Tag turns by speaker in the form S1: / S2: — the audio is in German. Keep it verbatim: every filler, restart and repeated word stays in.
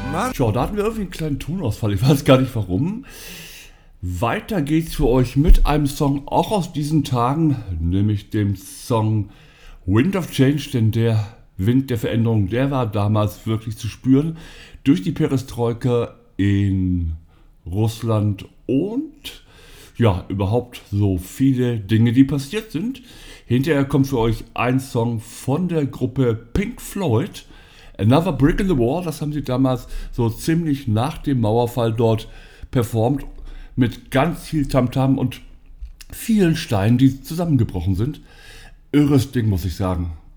S1: Tja, da hatten wir irgendwie einen kleinen Tonausfall, ich weiß gar nicht warum. Weiter geht's für euch mit einem Song auch aus diesen Tagen, nämlich dem Song Wind of Change, denn der Wind der Veränderung, der war damals wirklich zu spüren durch die Perestroika in Russland und ja, überhaupt so viele Dinge, die passiert sind. Hinterher kommt für euch ein Song von der Gruppe Pink Floyd, Another Brick in the Wall, das haben sie damals so ziemlich nach dem Mauerfall dort performt, mit ganz viel Tamtam und vielen Steinen, die zusammengebrochen sind. Irres Ding, muss ich sagen.